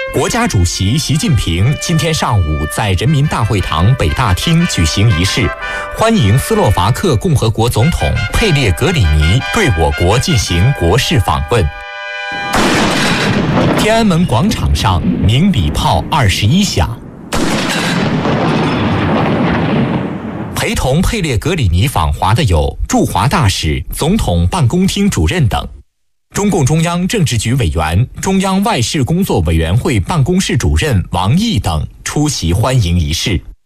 国家主席习近平今天上午在人民大会堂北大厅举行仪式，欢迎斯洛伐克共和国总统佩列格里尼对我国进行国事访问。天安门广场上鸣礼炮21响。陪同佩列格里尼访华的有驻华大使、总统办公厅主任等。中共中央政治局委员、中央外事工作委员会办公室主任王毅等出席欢迎仪式。